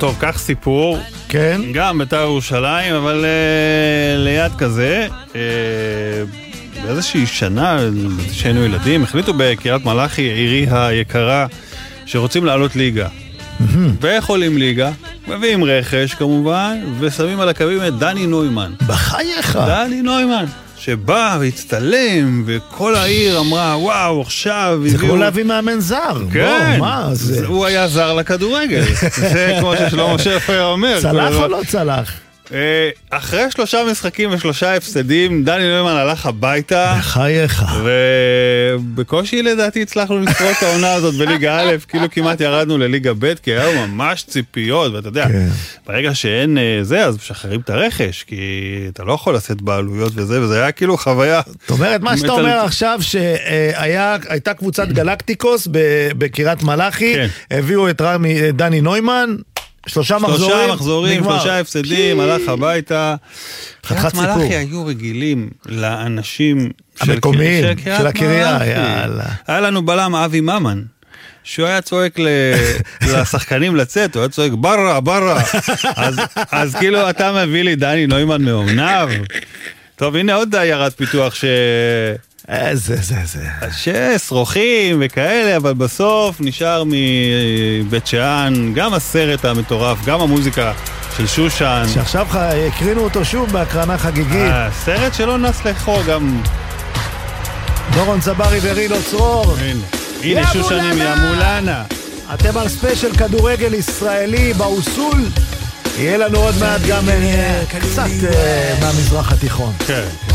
טוב, כך סיפור. כן. גם בית"ר ירושלים, אבל ליד כזה, באיזושהי שנה, שהיינו ילדים, החליטו בקריית מלאכי, עירי היקרה, שרוצים לעלות ליגה. ואיך עולים ליגה? מביאים רכש כמובן, ושמים על הקווים את דני נוימן. בחייך. דני נוימן, שבא והצטלם, וכל העיר אמרה, וואו, עכשיו... זה כמו להביא מאמן זר. כן, מה זה? הוא היה זר לכדורגל. זה כמו ששלמה שפר אומר. צלח או לא צלח? אחרי 3 משחקים ו3 הפסדים, דני נוימן הלך הביתה. בחייך. ובקושי לדעתי הצלחנו לספור את העונה הזאת בליגה א', כאילו כמעט ירדנו לליגה ב', כי היו ממש ציפיות, ואתה יודע, ברגע שאין זה, אז משחררים את הרכש, כי אתה לא יכול לשאת בעלויות וזה היה כאילו חוויה. זאת אומרת, מה שאתה אומר עכשיו, שהייתה קבוצת גלקטיקוס בקריית מלאכי, הביאו את דני נוימן, 3 מחזורים, 3 הפסדים, הלך הביתה. קריית מלאכי היו רגילים לאנשים המקומיים של הקריה. היה לנו בלם אבי ממן, שהוא היה צועק לשחקנים לצאת, הוא היה צועק בררה, בררה. אז כאילו אתה מביא לי דני נוימן מאומניו. טוב, הנה עוד עיירת פיתוח זה. ששרוכים וכאלה, אבל בסוף נשאר מבית שאן, גם הסרט המטורף, גם המוזיקה של שושן. שעכשיו הקרינו אותו שוב בהקרנה חגיגית. הסרט שלא נס לחור גם... דורון צברי ורינו צרור. הנה שושנים ימולנה. אתם על ספיישל כדורגל ישראלי באוסול. יהיה לנו עוד מעט גם קצת מהמזרח התיכון. כן.